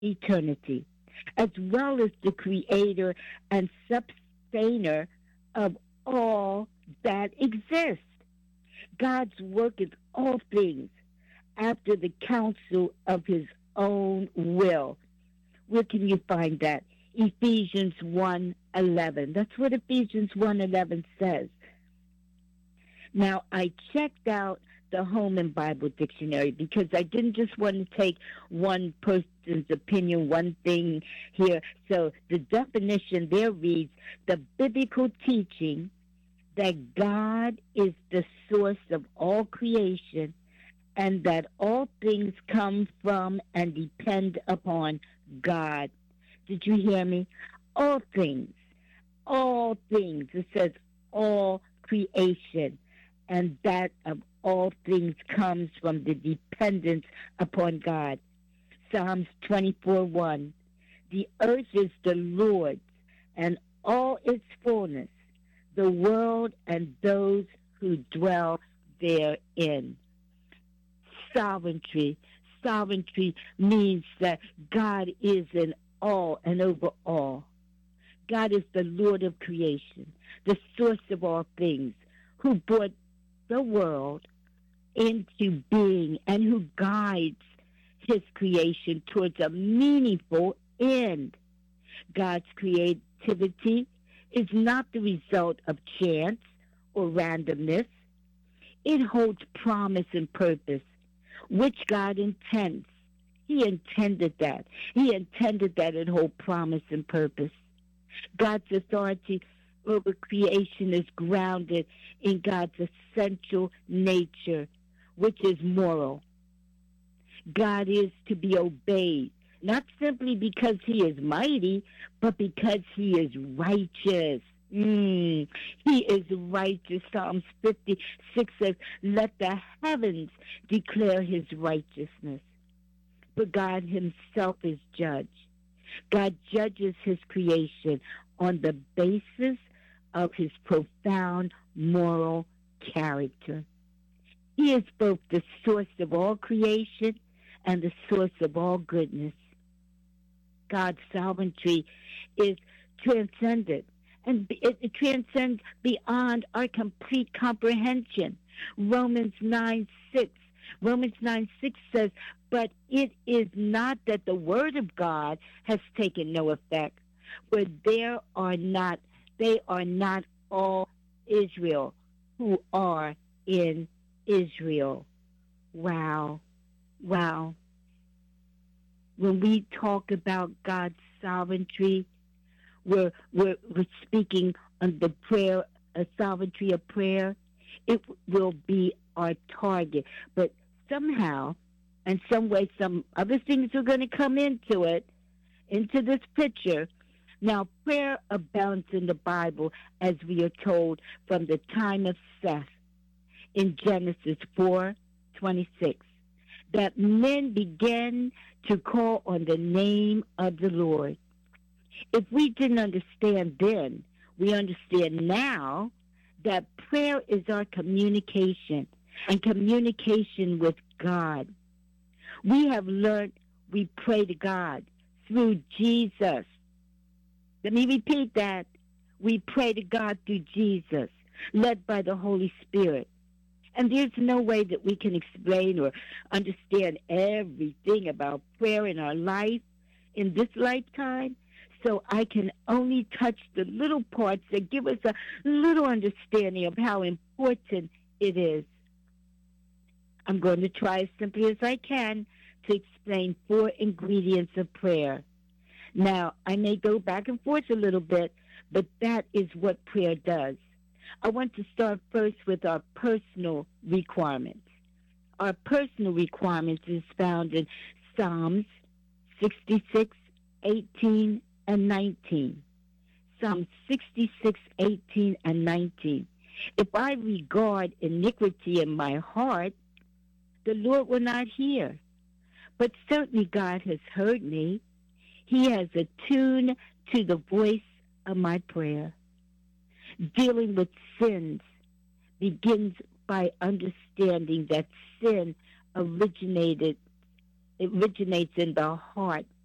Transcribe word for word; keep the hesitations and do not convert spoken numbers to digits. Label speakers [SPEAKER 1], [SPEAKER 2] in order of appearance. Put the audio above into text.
[SPEAKER 1] eternity, as well as the creator and sustainer of all that exists. God's work is all things after the counsel of his own will. Where can you find that? Ephesians one eleven. That's what Ephesians one eleven says. Now, I checked out the Holman Bible Dictionary because I didn't just want to take one person's opinion, one thing here. So the definition there reads, the biblical teaching that God is the source of all creation and that all things come from and depend upon God. Did you hear me? All things, all things. It says all creation, and that of all things comes from the dependence upon God. Psalms twenty-four one. The earth is the Lord's and all its fullness, the world and those who dwell therein. Sovereignty. Sovereignty means that God is in all and over all. God is the Lord of creation, the source of all things, who brought the world into being and who guides his creation towards a meaningful end. God's creativity is not the result of chance or randomness. It holds promise and purpose, which God intends. He intended that. He intended that it hold promise and purpose. God's authority over creation is grounded in God's essential nature, which is moral. God is to be obeyed, not simply because he is mighty, but because he is righteous. Mm, he is righteous. Psalms fifty-six says, let the heavens declare his righteousness. But God himself is judge. God judges his creation on the basis of his profound moral character. He is both the source of all creation and the source of all goodness. God's sovereignty is transcendent, and it, it transcends beyond our complete comprehension. Romans nine six. Romans nine six says, but it is not that the word of God has taken no effect, for there are not, they are not all Israel who are in Israel. Wow. Wow. When we talk about God's sovereignty, we're, we're, we're speaking on the prayer, a sovereignty of prayer. It will be our target. But somehow, in some way, some other things are going to come into it, into this picture. Now, prayer abounds in the Bible, as we are told, from the time of Seth in Genesis four twenty-six, that men began to call on the name of the Lord. If we didn't understand then, we understand now that prayer is our communication and communication with God. We have learned we pray to God through Jesus. Let me repeat that. We pray to God through Jesus, led by the Holy Spirit. And there's no way that we can explain or understand everything about prayer in our life in this lifetime. So I can only touch the little parts that give us a little understanding of how important it is. I'm going to try as simply as I can to explain four ingredients of prayer. Now, I may go back and forth a little bit, but that is what prayer does. I want to start first with our personal requirements. Our personal requirements is found in Psalms sixty-six, eighteen, and nineteen. Psalm sixty-six, eighteen, and nineteen. If I regard iniquity in my heart, the Lord will not hear. But certainly God has heard me. He has attuned to the voice of my prayer. Dealing with sins begins by understanding that sin originated, originates in the heart